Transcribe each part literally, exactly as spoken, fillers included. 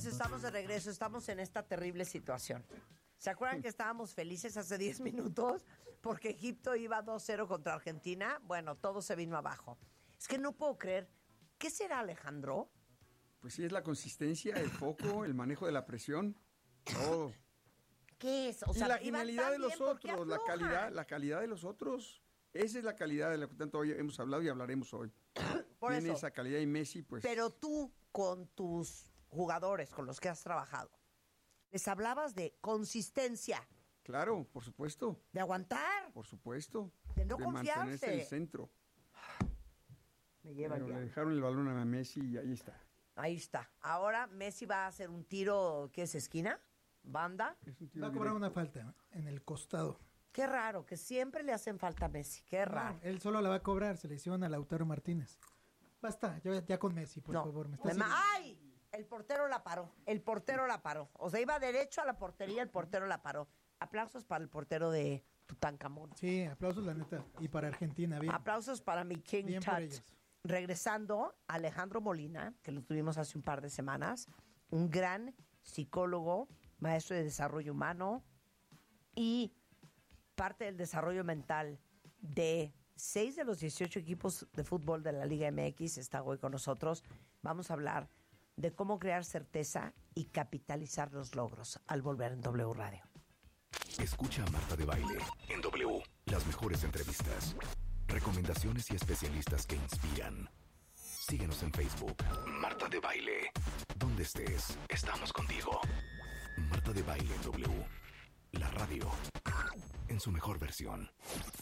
estamos de regreso, estamos en esta terrible situación. ¿Se acuerdan que estábamos felices hace diez minutos? Porque Egipto iba dos cero contra Argentina. Bueno, todo se vino abajo. Es que no puedo creer. ¿Qué será, Alejandro? Pues sí, es la consistencia, el foco, el manejo de la presión, todo. ¿Qué es? O sea, y la genialidad de los otros, la aflojan? calidad, la calidad de los otros. Esa es la calidad de la que tanto hoy hemos hablado y hablaremos hoy. Por Tiene eso. esa calidad y Messi, pues... Pero tú, con tus jugadores con los que has trabajado, les hablabas de consistencia. Claro, por supuesto. De aguantar. Por supuesto. De no de confiarse. mantenerse en el centro. Me lleva Pero el le diablo. dejaron el balón a Messi y ahí está. Ahí está. Ahora Messi va a hacer un tiro, ¿qué es? ¿Esquina? ¿Banda? Es un tiro Va a cobrar directo. una falta en el costado. Qué raro, que siempre le hacen falta a Messi. Qué raro. No, él solo la va a cobrar, se le hicieron a Lautaro Martínez. Basta, ya, ya con Messi, por no. favor. Me está Además, ¡ay! El portero la paró. El portero la paró. O sea, iba derecho a la portería, el portero la paró. Aplausos para el portero de Tutankamón. Sí, aplausos la neta. Y para Argentina, bien. Aplausos para mi King Bien por Tut. ellos. Regresando, Alejandro Molina, que lo tuvimos hace un par de semanas, un gran psicólogo, maestro de desarrollo humano y parte del desarrollo mental de seis de los dieciocho equipos de fútbol de la Liga M X, está hoy con nosotros. Vamos a hablar de cómo crear certeza y capitalizar los logros al volver en W Radio. Escucha a Marta de Baile en W. Las mejores entrevistas, recomendaciones y especialistas que inspiran. Síguenos en Facebook. Marta de Baile. Donde estés, estamos contigo. Marta de Baile en W. La radio en su mejor versión.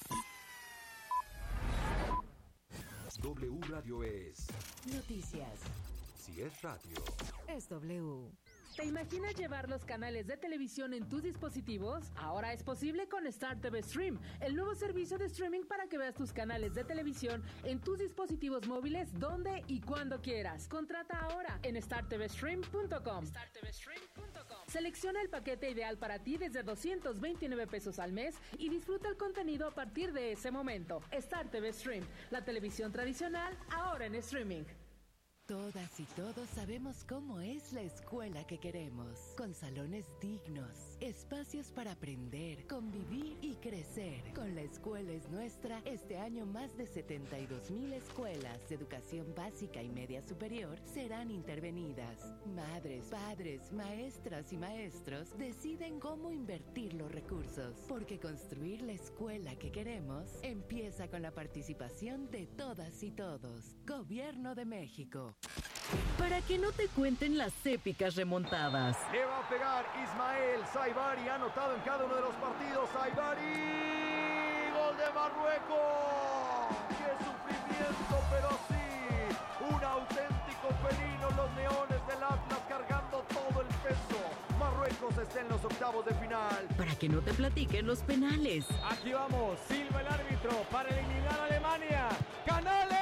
W Radio es... Noticias. Si es radio. Es W. ¿Te imaginas llevar los canales de televisión en tus dispositivos? Ahora es posible con Star T V Stream, el nuevo servicio de streaming para que veas tus canales de televisión en tus dispositivos móviles donde y cuando quieras. Contrata ahora en star t v stream punto com. star t v stream punto com. Selecciona el paquete ideal para ti desde doscientos veintinueve pesos al mes y disfruta el contenido a partir de ese momento. Star T V Stream, la televisión tradicional ahora en streaming. Todas y todos sabemos cómo es la escuela que queremos, con salones dignos, espacios para aprender, convivir y crecer. Con La Escuela es Nuestra, este año más de setenta y dos mil escuelas de educación básica y media superior serán intervenidas. Madres, padres, maestras y maestros deciden cómo invertir los recursos, porque construir la escuela que queremos empieza con la participación de todas y todos. Gobierno de México. Para que no te cuenten las épicas remontadas. Le va a pegar Ismael Saibari, ha anotado en cada uno de los partidos. Saibari, gol de Marruecos. ¡Qué sufrimiento, pero sí! Un auténtico pelino, los leones del Atlas cargando todo el peso. Marruecos está en los octavos de final. Para que no te platiquen los penales. Aquí vamos, silba el árbitro para eliminar a Alemania. ¡Canales!